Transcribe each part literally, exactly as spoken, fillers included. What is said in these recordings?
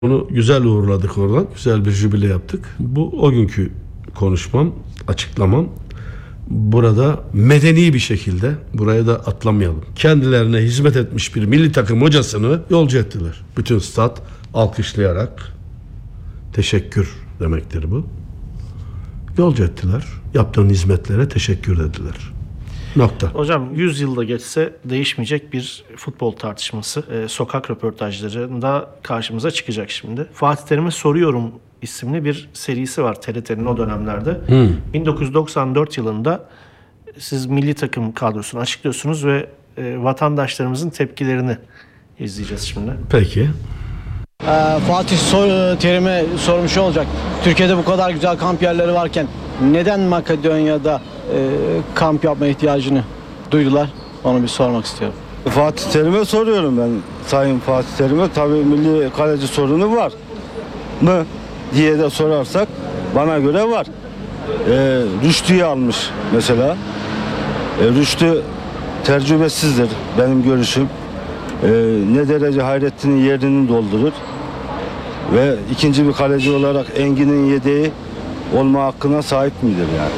Onu güzel uğurladık oradan. Güzel bir jübile yaptık. Bu o günkü konuşmam, açıklamam. Burada medeni bir şekilde, buraya da atlamayalım, kendilerine hizmet etmiş bir milli takım hocasını yolcu ettiler. Bütün stat alkışlayarak, teşekkür demektir bu, yolcu ettiler. Yaptığın hizmetlere teşekkür dediler. Nokta. Hocam yüz yılda geçse değişmeyecek bir futbol tartışması. Ee, sokak röportajlarında karşımıza çıkacak şimdi. Fatih Terim'e Soruyorum isimli bir serisi var T R T'nin o dönemlerde. Hmm. bin dokuz yüz doksan dört yılında siz milli takım kadrosunu açıklıyorsunuz ve e, vatandaşlarımızın tepkilerini izleyeceğiz şimdi. Peki. Ee, Fatih sor, Terim'e sormuş olacak. Türkiye'de bu kadar güzel kamp yerleri varken neden Makedonya'da e, kamp yapma ihtiyacını duydular? Onu bir sormak istiyorum. Fatih Terim'e soruyorum ben. Sayın Fatih Terim'e tabii milli kaleci sorunu var mı diye de sorarsak bana göre var. Ee, Rüştü'yü almış mesela. Ee, Rüştü tecrübesizdir benim görüşüm. Ee, ne derece Hayrettin'in yerini doldurur. Ve ikinci bir kaleci olarak Engin'in yedeği olma hakkına sahip midir yani?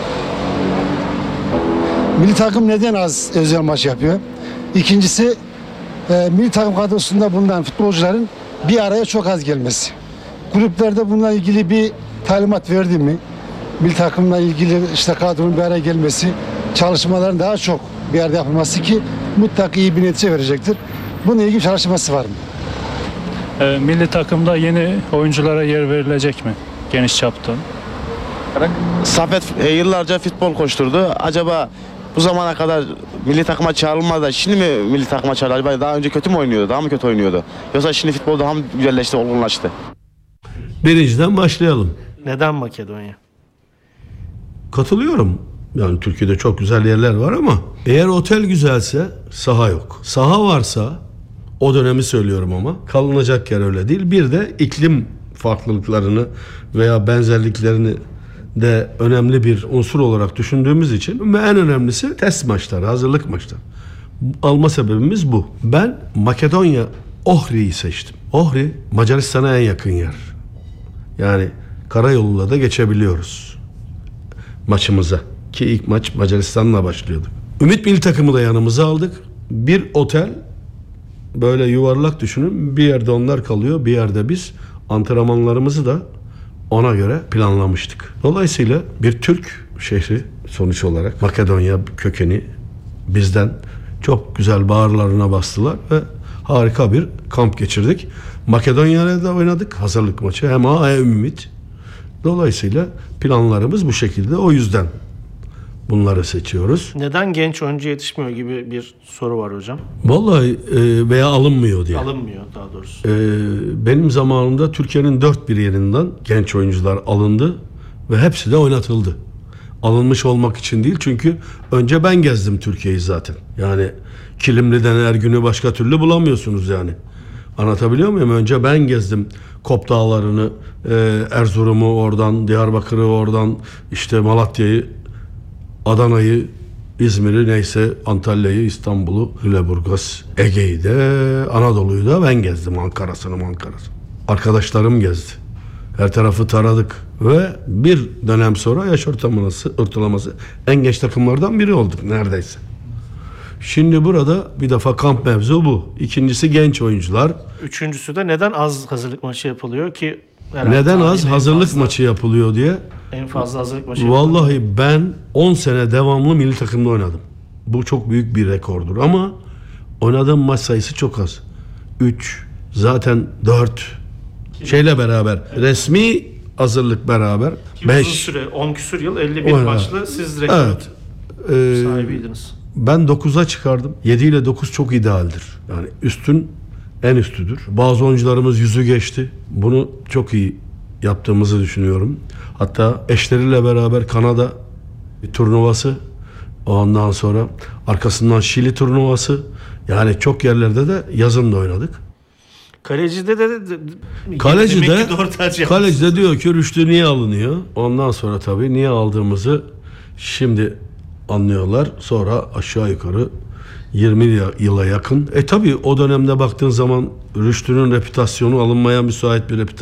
Milli takım neden az özel maç yapıyor? İkincisi e, milli takım kadrosunda bulunan futbolcuların bir araya çok az gelmesi. Kulüplerde bununla ilgili bir talimat verdi mi? Milli takımla ilgili işte kadronun bir araya gelmesi, çalışmaların daha çok bir yerde yapılması ki mutlaka iyi bir netice verecektir. Bununla ilgili çalışması var mı? E, milli takımda yeni oyunculara yer verilecek mi? Geniş çapta. Saffet e, yıllarca futbol koşturdu. Acaba bu zamana kadar milli takıma çağrılmadı da şimdi mi milli takıma çağrıldı? Acaba daha önce kötü mü oynuyordu? Daha mı kötü oynuyordu? Yoksa şimdi futbol daha mı güzelleşti, olgunlaştı? Birinciden başlayalım. Neden Makedonya? Katılıyorum. Yani Türkiye'de çok güzel yerler var ama eğer otel güzelse saha yok. Saha varsa, o dönemi söylüyorum ama kalınacak yer öyle değil. Bir de iklim farklılıklarını veya benzerliklerini de önemli bir unsur olarak düşündüğümüz için ve en önemlisi test maçları, hazırlık maçları. Alma sebebimiz bu. Ben Makedonya Ohri'yi seçtim. Ohri Macaristan'a en yakın yer. Yani karayoluyla da geçebiliyoruz maçımıza. Ki ilk maç Macaristan'la başlıyorduk. Ümit milli takımı da yanımıza aldık. Bir otel, böyle yuvarlak düşünün. Bir yerde onlar kalıyor, bir yerde biz. Antrenmanlarımızı da ona göre planlamıştık. Dolayısıyla bir Türk şehri sonuç olarak, Makedonya kökeni, bizden çok güzel bağırlarına bastılar ve harika bir kamp geçirdik. Makedonya'da da oynadık hazırlık maçı. Hem A hem Ümit. Dolayısıyla planlarımız bu şekilde. O yüzden bunları seçiyoruz. Neden genç oyuncu yetişmiyor gibi bir soru var hocam. Vallahi e, veya alınmıyor diye. Alınmıyor daha doğrusu. E, benim zamanımda Türkiye'nin dört bir yerinden genç oyuncular alındı ve hepsi de oynatıldı. Alınmış olmak için değil, çünkü önce ben gezdim Türkiye'yi zaten. Yani Kilimli'den Ergün'ü başka türlü bulamıyorsunuz yani. Anlatabiliyor muyum? Önce ben gezdim Kop Dağları'nı, e, Erzurum'u oradan, Diyarbakır'ı oradan, işte Malatya'yı, Adana'yı, İzmir'i, neyse Antalya'yı, İstanbul'u, Lüleburgaz, Ege'yi de, Anadolu'yu da ben gezdim. Ankara'sını Ankara'sını. Arkadaşlarım gezdi. Her tarafı taradık ve bir dönem sonra yaş ortalaması, ortalaması en genç takımlardan biri olduk neredeyse. Şimdi burada bir defa kamp mevzu bu. İkincisi genç oyuncular. Üçüncüsü de neden az hazırlık maçı yapılıyor ki? Neden az hazırlık fazla, maçı yapılıyor diye. En fazla hazırlık maçı yapılıyor. Vallahi ben on sene devamlı milli takımda oynadım. Bu çok büyük bir rekordur ama oynadığım maç sayısı çok az. üç, zaten dört. Şeyle beraber, resmi hazırlık beraber beş. Uzun süre, on küsur yıl, elli bir maçlı siz rekor evet. ee, sahibiydiniz. Ben dokuza çıkardım. yedi ile dokuz çok idealdir. Yani üstün en üstüdür. Bazı oyuncularımız yüzü geçti. Bunu çok iyi yaptığımızı düşünüyorum. Hatta eşleriyle beraber Kanada bir turnuvası, ondan sonra arkasından Şili turnuvası. Yani çok yerlerde de yazın da oynadık. Kalecide de, de, de kaleci de, kaleci de diyor ki Rüştü niye alınıyor? Ondan sonra tabii niye aldığımızı şimdi anlıyorlar. Sonra aşağı yukarı yirmi yıla yakın. E tabi o dönemde baktığın zaman Rüştü'nün reputasyonu alınmaya müsait bir reputasyon.